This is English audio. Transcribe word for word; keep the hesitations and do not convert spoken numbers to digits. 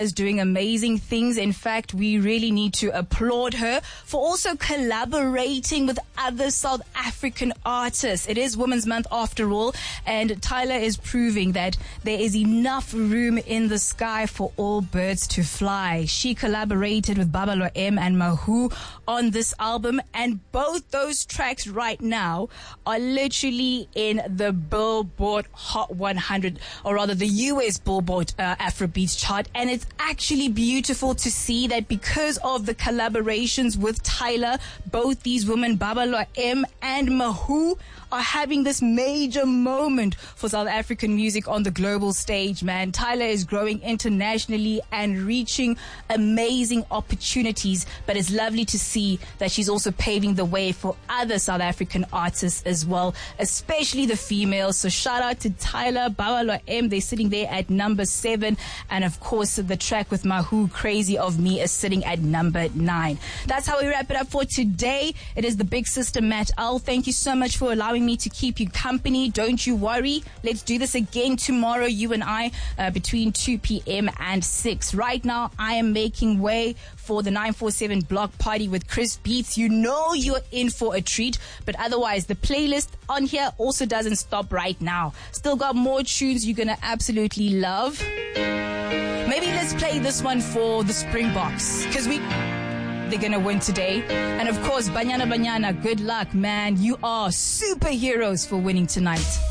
is doing amazing things. In fact, we really need to applaud her for also collaborating with other South African artists. It is Women's Month after all, and Tyla is proving that there is enough room in the sky for all birds to fly. She collaborated with Babalwa M and Mahu on this album, and both those tracks right now are literally in the Billboard Hot one hundred, or rather the U S Billboard uh, Afrobeats chart, and it's actually beautiful to see that because of the collaborations with Tyla, both these women, Babalwa M and Mahu, are having this major moment for South African music on the global stage, man. Tyla is growing internationally and reaching amazing opportunities, but it's lovely to see that she's also paving the way for other South African artists as well, especially the females. So shout out to Tyla, Babalwa M, they're sitting there at number seven, and of course the track with Mahu, Crazy of Me, is sitting at number nine. That's how we wrap it up for today. It is the big sister Matt L. Thank you so much for allowing me to keep you company. Don't you worry. Let's do this again tomorrow, you and I, uh, between two p.m. and six. Right now, I am making way for the nine four seven block party with Chris Beats. You know you're in for a treat, but otherwise, the playlist on here also doesn't stop right now. Still got more tunes you're gonna absolutely love. Maybe let's play this one for the Springboks, because we... they're gonna win today. And of course, Banyana Banyana, good luck, man. You are superheroes for winning tonight.